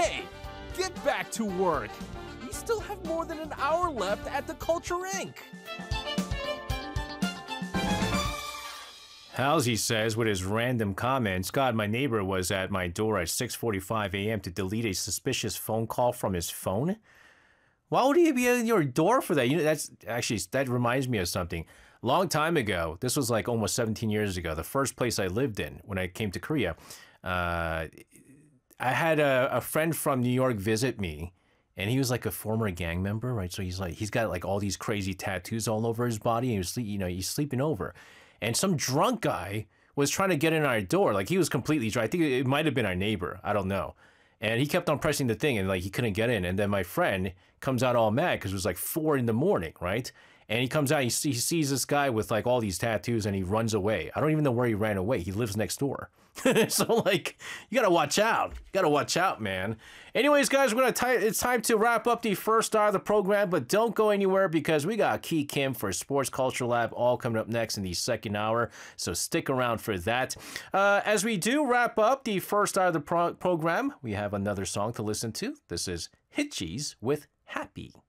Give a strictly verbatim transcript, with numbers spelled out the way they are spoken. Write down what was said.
Hey, get back to work. We still have more than an hour left at the Culture Incorporated. Halsey says with his random comments, God, my neighbor was at my door at six forty-five a m to delete a suspicious phone call from his phone. Why would he be at your door for that? You know, that's actually, that reminds me of something. Long time ago, this was like almost seventeen years ago, the first place I lived in when I came to Korea, uh, I had a, a friend from New York visit me, and he was like a former gang member, right? So he's like, he's got like all these crazy tattoos all over his body, and he was, sleep, you know, he's sleeping over. And some drunk guy was trying to get in our door. Like, he was completely dry. I think it might have been our neighbor. I don't know. And he kept on pressing the thing, and like he couldn't get in. And then my friend comes out all mad because it was like four in the morning, right? And he comes out, he, see, he sees this guy with like all these tattoos, and he runs away. I don't even know where he ran away. He lives next door. So like, you gotta watch out. You gotta watch out, man. Anyways, guys, we're gonna t it's time to wrap up the first hour of the program, but don't go anywhere because we got Ki Kim for Sports Culture Lab all coming up next in the second hour. So stick around for that. Uh, as we do wrap up the first hour of the pro program, we have another song to listen to. This is Hitchis with Happy.